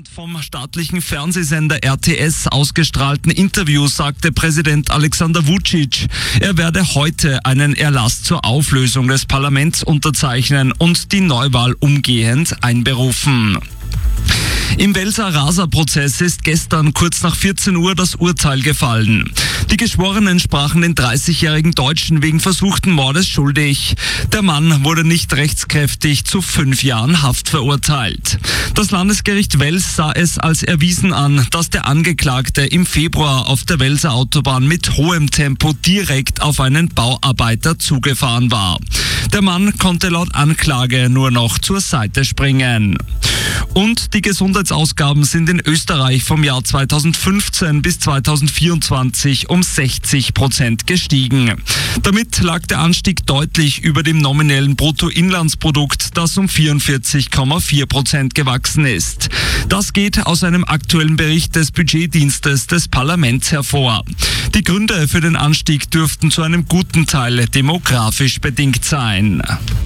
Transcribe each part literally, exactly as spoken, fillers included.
Vom staatlichen Fernsehsender R T S ausgestrahlten Interview sagte Präsident Alexander Vučić, er werde heute einen Erlass zur Auflösung des Parlaments unterzeichnen und die Neuwahl umgehend einberufen. Im Welser Rasa-Prozess ist gestern kurz nach vierzehn Uhr das Urteil gefallen. Die Geschworenen sprachen den dreißigjährigen Deutschen wegen versuchten Mordes schuldig. Der Mann wurde nicht rechtskräftig zu fünf Jahren Haft verurteilt. Das Landesgericht Wels sah es als erwiesen an, dass der Angeklagte im Februar auf der Welser Autobahn mit hohem Tempo direkt auf einen Bauarbeiter zugefahren war. Der Mann konnte laut Anklage nur noch zur Seite springen. Und die Gesundheitsausgaben sind in Österreich vom Jahr zweitausendfünfzehn bis zweitausendvierundzwanzig um sechzig Prozent gestiegen. Damit lag der Anstieg deutlich über dem nominellen Bruttoinlandsprodukt, das um vierundvierzig Komma vier Prozent gewachsen ist. Das geht aus einem aktuellen Bericht des Budgetdienstes des Parlaments hervor. Die Gründe für den Anstieg dürften zu einem guten Teil demografisch bedingt sein.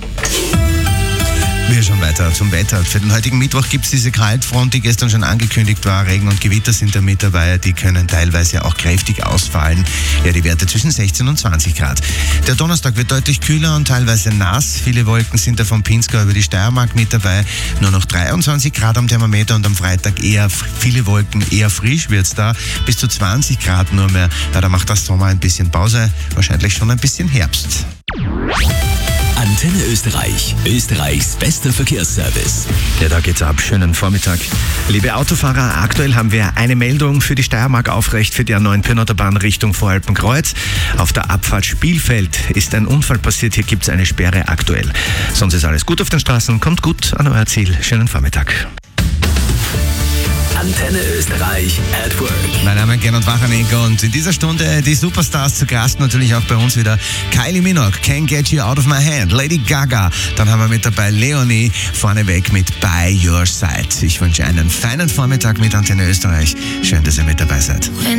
Wir schauen weiter zum Wetter. Für den heutigen Mittwoch gibt es diese Kaltfront, die gestern schon angekündigt war. Regen und Gewitter sind da mit dabei. Die können teilweise auch kräftig ausfallen. Ja, die Werte zwischen sechzehn und zwanzig Grad. Der Donnerstag wird deutlich kühler und teilweise nass. Viele Wolken sind da vom Pinzgau über die Steiermark mit dabei. Nur noch dreiundzwanzig Grad am Thermometer und am Freitag eher viele Wolken. Eher frisch wird's da. Bis zu zwanzig Grad nur mehr. Ja, da macht das Sommer ein bisschen Pause. Wahrscheinlich schon ein bisschen Herbst. Antenne Österreich, Österreichs bester Verkehrsservice. Ja, da geht's ab. Schönen Vormittag. Liebe Autofahrer, aktuell haben wir eine Meldung für die Steiermark aufrecht für die A neun Pirnautaubahn Richtung Voralpenkreuz. Auf der Abfahrt Spielfeld ist ein Unfall passiert. Hier gibt's eine Sperre aktuell. Sonst ist alles gut auf den Straßen. Kommt gut an euer Ziel. Schönen Vormittag. Antenne Österreich at Work. Mein Name ist Gernot Wachanecker und in dieser Stunde die Superstars zu Gast, natürlich auch bei uns wieder Kylie Minogue, Can't Get You Out of My Hand, Lady Gaga, dann haben wir mit dabei Leonie, vorneweg mit By Your Side. Ich wünsche einen feinen Vormittag mit Antenne Österreich. Schön, dass ihr mit dabei seid.